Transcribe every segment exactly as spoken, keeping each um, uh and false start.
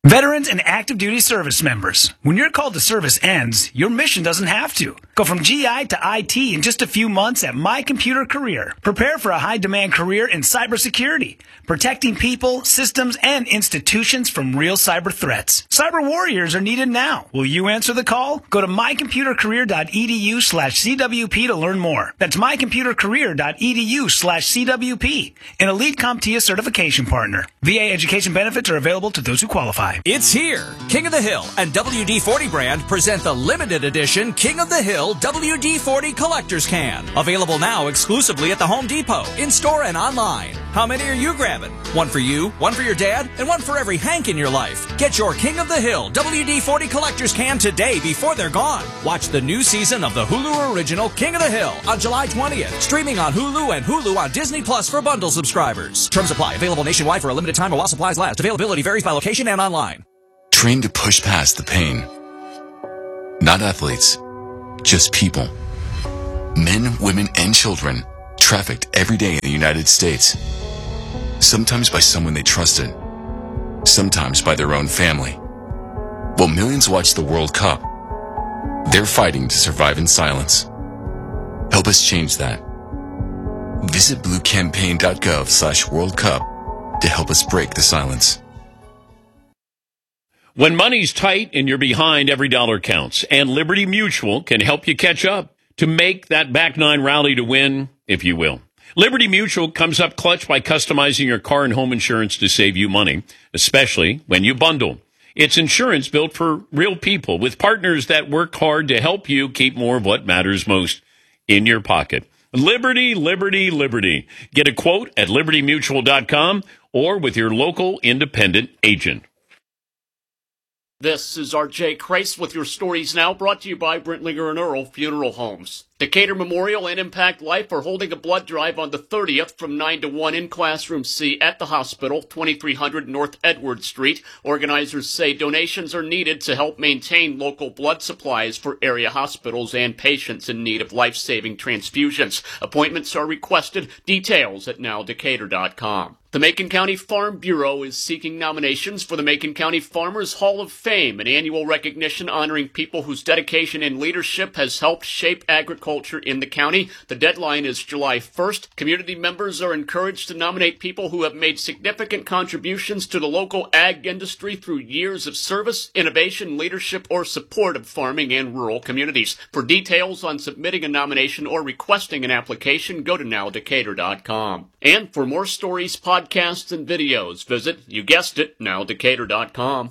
Veterans and active duty service members, when your call to service ends, your mission doesn't have to. Go from G I to I T in just a few months at My Computer Career. Prepare for a high-demand career in cybersecurity, protecting people, systems, and institutions from real cyber threats. Cyber warriors are needed now. Will you answer the call? Go to mycomputercareer.edu slash CWP to learn more. That's mycomputercareer.edu slash CWP, an Elite CompTIA certification partner. V A education benefits are available to those who qualify. It's here. King of the Hill and W D forty brand present the limited edition King of the Hill W D forty Collector's Can. Available now exclusively at the Home Depot, in-store and online. How many are you grabbing? One for you, one for your dad, and one for every Hank in your life. Get your King of the Hill W D forty Collector's Can today before they're gone. Watch the new season of the Hulu original King of the Hill on July twentieth. Streaming on Hulu and Hulu on Disney Plus for bundle subscribers. Terms apply. Available nationwide for a limited time while supplies last. Availability varies by location and online. Train to push past the pain. Not athletes, just people. Men, women, and children trafficked every day in the United States. Sometimes by someone they trusted, sometimes by their own family. While millions watch the World Cup, they're fighting to survive in silence. Help us change that. Visit bluecampaign.gov slash World Cup to help us break the silence. When money's tight and you're behind, every dollar counts. And Liberty Mutual can help you catch up to make that back nine rally to win, if you will. Liberty Mutual comes up clutch by customizing your car and home insurance to save you money, especially when you bundle. It's insurance built for real people with partners that work hard to help you keep more of what matters most in your pocket. Liberty, Liberty, Liberty. Get a quote at liberty mutual dot com or with your local independent agent. This is R J Kreis with your stories now, brought to you by Brentlinger and Earl Funeral Homes. Decatur Memorial and Impact Life are holding a blood drive on the thirtieth from nine to one in Classroom C at the hospital, twenty-three hundred North Edward Street. Organizers say donations are needed to help maintain local blood supplies for area hospitals and patients in need of life-saving transfusions. Appointments are requested. Details at now decatur dot com. The Macon County Farm Bureau is seeking nominations for the Macon County Farmers Hall of Fame, an annual recognition honoring people whose dedication and leadership has helped shape agriculture in the county. The deadline is July first. Community members are encouraged to nominate people who have made significant contributions to the local ag industry through years of service, innovation, leadership, or support of farming and rural communities. For details on submitting a nomination or requesting an application, go to now decatur dot com. And for more stories, podcasts, and videos, visit, you guessed it, now decatur dot com.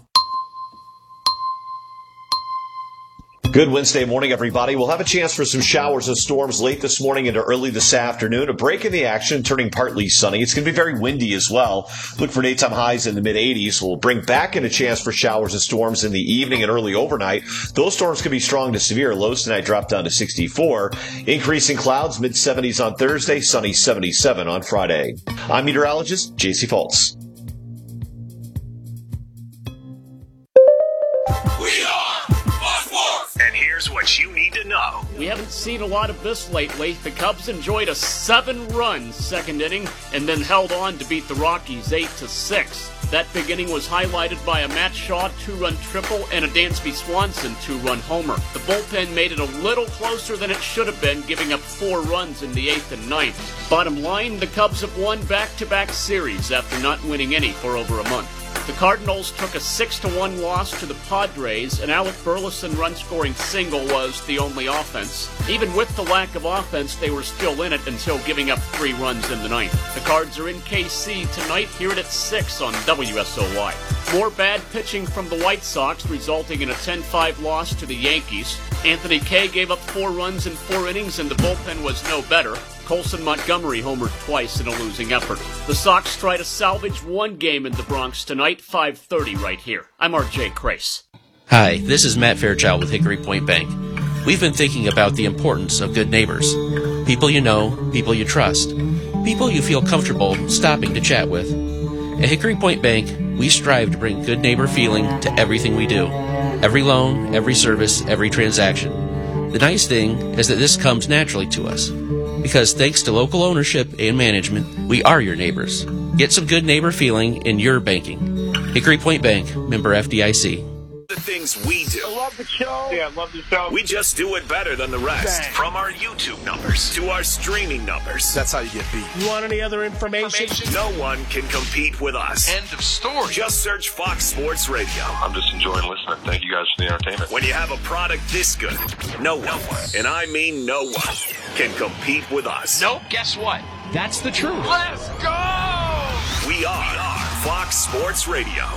Good Wednesday morning, everybody. We'll have a chance for some showers and storms late this morning into early this afternoon. A break in the action, turning partly sunny. It's going to be very windy as well. Look for daytime highs in the mid eighties. We'll bring back in a chance for showers and storms in the evening and early overnight. Those storms can be strong to severe. Lows tonight drop down to sixty-four. Increasing clouds, mid seventies on Thursday, sunny seventy-seven on Friday. I'm meteorologist J C Fultz. Here's what you need to know. We haven't seen a lot of this lately. The Cubs enjoyed a seven-run second inning and then held on to beat the Rockies eight to six. That beginning was highlighted by a Matt Shaw two-run triple and a Dansby Swanson two-run homer. The bullpen made it a little closer than it should have been, giving up four runs in the eighth and ninth. Bottom line, the Cubs have won back-to-back series after not winning any for over a month. The Cardinals took a six to one loss to the Padres, and Alec Burleson run-scoring single was the only offense. Even with the lack of offense, they were still in it until giving up three runs in the ninth. The Cards are in K C tonight, here at six on W S O Y. More bad pitching from the White Sox, resulting in a ten five loss to the Yankees. Anthony Kay gave up four runs in four innings, and the bullpen was no better. Colson Montgomery homered twice in a losing effort. The Sox try to salvage one game in the Bronx tonight, five thirty right here. I'm R J Kreis. Hi, this is Matt Fairchild with Hickory Point Bank. We've been thinking about the importance of good neighbors. People you know, people you trust. People you feel comfortable stopping to chat with. At Hickory Point Bank, we strive to bring good neighbor feeling to everything we do. Every loan, every service, every transaction. The nice thing is that this comes naturally to us. Because thanks to local ownership and management, we are your neighbors. Get some good neighbor feeling in your banking. Hickory Point Bank, member F D I C. The things we do. I love the show. Yeah, I love the show. We just do it better than the rest. Bang. From our YouTube numbers to our streaming numbers. That's how you get beat. You want any other information? No one can compete with us. End of story. Just search Fox Sports Radio. I'm just enjoying listening. Thank you guys for the entertainment. When you have a product this good, no one, and I mean no one, can compete with us. Nope, guess what? That's the truth. Let's go! We are, we are Fox Sports Radio.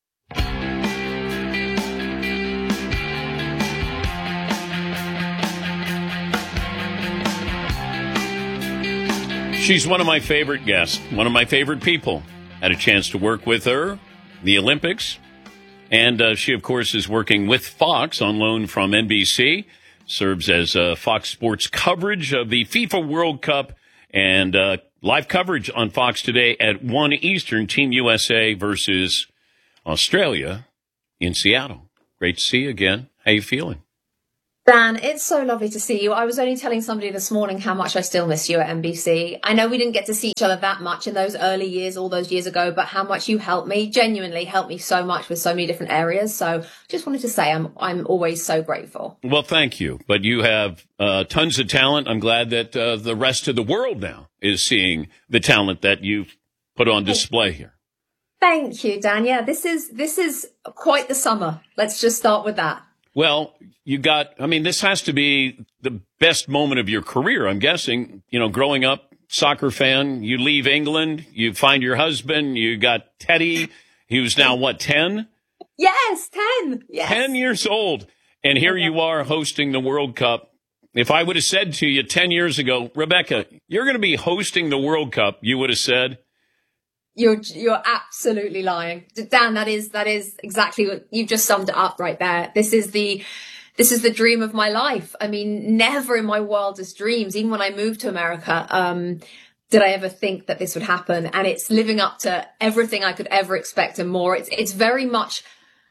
She's one of my favorite guests, one of my favorite people. Had a chance to work with her, the Olympics. And uh, she, of course, is working with Fox on loan from N B C. Serves as uh, Fox Sports coverage of the FIFA World Cup and uh, live coverage on Fox today at one Eastern, Team U S A versus Australia in Seattle. Great to see you again. How you feeling? Dan, it's so lovely to see you. I was only telling somebody this morning how much I still miss you at N B C. I know we didn't get to see each other that much in those early years, all those years ago, but how much you helped me, genuinely helped me so much with so many different areas. So just wanted to say I'm I'm always so grateful. Well, thank you. But you have uh, tons of talent. I'm glad that uh, the rest of the world now is seeing the talent that you've put on display here. Thank you, Dan. Yeah, this is this is quite the summer. Let's just start with that. Well, you got, I mean, this has to be the best moment of your career, I'm guessing. You know, growing up, soccer fan, you leave England, you find your husband, you got Teddy, who's now, what, ten? Yes, ten. Yes. ten years old. And here you are hosting the World Cup. If I would have said to you ten years ago, Rebecca, you're going to be hosting the World Cup, you would have said, You're you're absolutely lying, Dan. That is that is exactly what you've just summed it up right there. This is the this is the dream of my life. I mean, never in my wildest dreams, even when I moved to America, um, did I ever think that this would happen. And it's living up to everything I could ever expect and more. It's it's very much.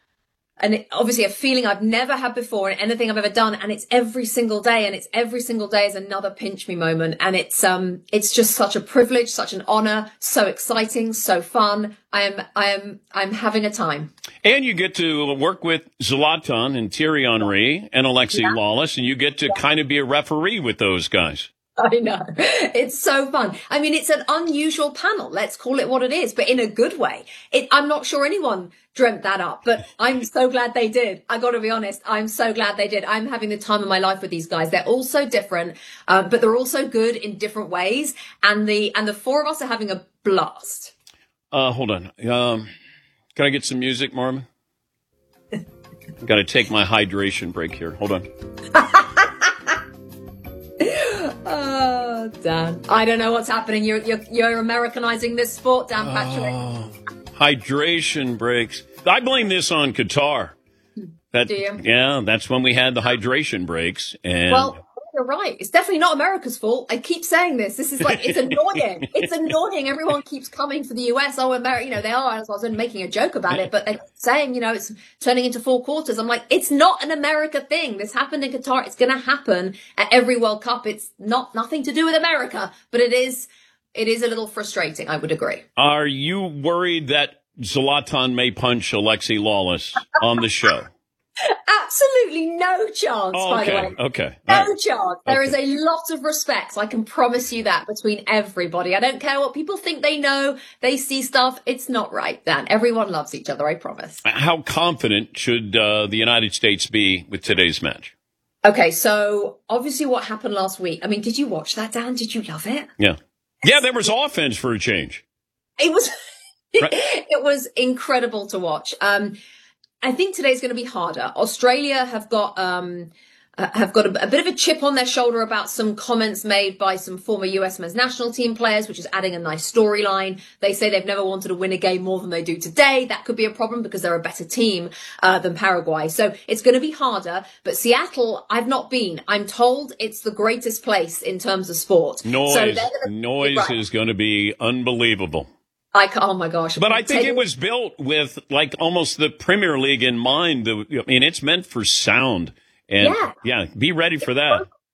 And obviously a feeling I've never had before in anything I've ever done. And it's every single day. And it's every single day is another pinch me moment. And it's, um, it's just such a privilege, such an honor, so exciting, so fun. I am, I am, I'm having a time. And you get to work with Zlatan and Thierry Henry and Alexi yeah. Lawless, and you get to yeah. kind of be a referee with those guys. I know. It's so fun. I mean, it's an unusual panel. Let's call it what it is, but in a good way. It, I'm not sure anyone dreamt that up, but I'm so glad they did. I got to be honest. I'm so glad they did. I'm having the time of my life with these guys. They're all so different, uh, but they're also good in different ways. And the, and the four of us are having a blast. Uh, hold on. Um, can I get some music, Marvin? I've got to take my hydration break here. Hold on. Oh, Dan. I don't know what's happening. You're you're, you're Americanizing this sport, Dan Patrick. Oh, hydration breaks. I blame this on Qatar. That, Do you? Yeah, that's when we had the hydration breaks. And well, you're right. It's definitely not America's fault. I keep saying this. This is like, it's annoying. It's annoying. Everyone keeps coming for the U S. Oh, America, you know, they are. I was making a joke about it, but they're saying, you know, it's turning into four quarters. I'm like, it's not an America thing. This happened in Qatar. It's going to happen at every World Cup. It's not nothing to do with America, but it is, it is a little frustrating. I would agree. Are you worried that Zlatan may punch Alexi Lawless on the show? Absolutely no chance, oh, by okay, the way. Okay. No right. chance. There okay. is a lot of respect. I can promise you that between everybody. I don't care what people think they know. They see stuff. It's not right, Dan. Everyone loves each other. I promise. How confident should uh, the United States be with today's match? Okay. So obviously what happened last week. I mean, did you watch that, Dan? Did you love it? Yeah. Yeah. There was offense for a change. It was, right. It was incredible to watch. Um, I think today's going to be harder. Australia have got um uh, have got a, a bit of a chip on their shoulder about some comments made by some former U S men's national team players, which is adding a nice storyline. They say they've never wanted to win a game more than they do today. That could be a problem because they're a better team uh, than Paraguay. So it's going to be harder. But Seattle, I've not been. I'm told it's the greatest place in terms of sport. Noise, so gonna, noise right. is going to be unbelievable. I can, oh my gosh. But I think it was built with like almost the Premier League in mind. The, I mean, it's meant for sound. And yeah, yeah be ready for that.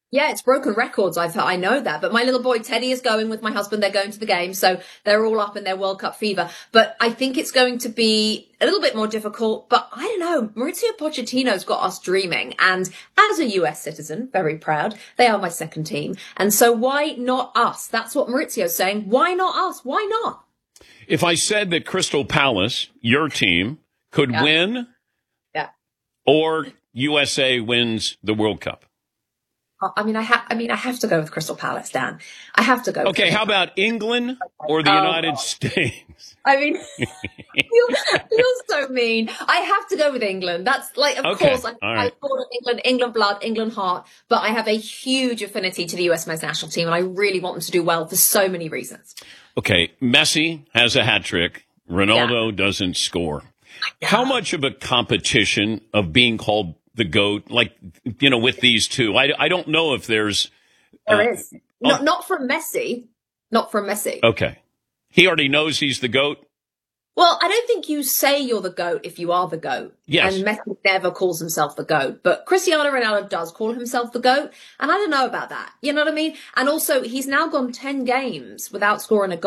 Yeah, it's broken records. I've I know that, but my little boy Teddy is going with my husband. They're going to the game, so they're all up in their World Cup fever. But I think it's going to be a little bit more difficult. But I don't know. Mauricio Pochettino's got us dreaming, and as a U S citizen, very proud. They are my second team, and so why not us? That's what Maurizio's saying. Why not us? Why not? If I said that Crystal Palace, your team, could Yeah. win, Yeah. or U S A wins the World Cup. I mean, I have. I mean, I have to go with Crystal Palace, Dan. I have to go. With Okay, how about England or the Oh, United God. States? I mean, you're, you're so mean. I have to go with England. That's like, of Okay, course, I, all I right. support England, England blood, England heart, but I have a huge affinity to the U S men's national team, and I really want them to do well for so many reasons. Okay, Messi has a hat trick. Ronaldo doesn't score. How much of a competition of being called the GOAT, like, you know, with these two? I, I don't know if there's... There uh, is. Not, not from Messi. Not from Messi. Okay. He already knows he's the GOAT? Well, I don't think you say you're the GOAT if you are the GOAT. Yes. And Messi never calls himself the GOAT. But Cristiano Ronaldo does call himself the GOAT. And I don't know about that. You know what I mean? And also, he's now gone ten games without scoring a goal.